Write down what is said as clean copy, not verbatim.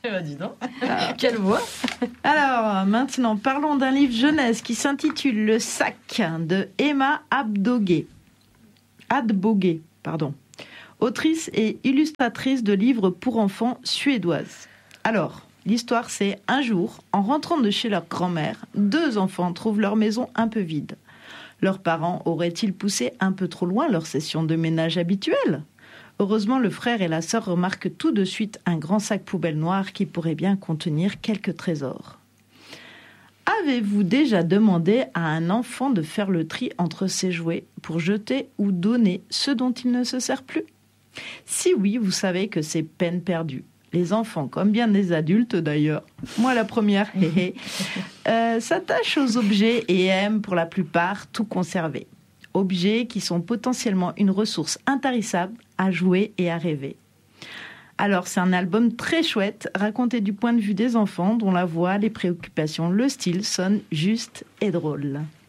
Dis donc, quelle voix. Alors, maintenant, parlons d'un livre jeunesse qui s'intitule Le Sac de Emma Adbogé, autrice et illustratrice de livres pour enfants suédoise. Alors, l'histoire c'est un jour, en rentrant de chez leur grand-mère, 2 enfants trouvent leur maison un peu vide. Leurs parents auraient-ils poussé un peu trop loin leur session de ménage habituelle ? Heureusement, le frère et la sœur remarquent tout de suite un grand sac poubelle noir qui pourrait bien contenir quelques trésors. Avez-vous déjà demandé à un enfant de faire le tri entre ses jouets pour jeter ou donner ceux dont il ne se sert plus ? Si oui, vous savez que c'est peine perdue. Les enfants, comme bien des adultes d'ailleurs, moi la première, s'attachent aux objets et aiment pour la plupart tout conserver. Objets qui sont potentiellement une ressource intarissable à jouer et à rêver. Alors c'est un album très chouette, raconté du point de vue des enfants, dont la voix, les préoccupations, le style sonnent juste et drôle.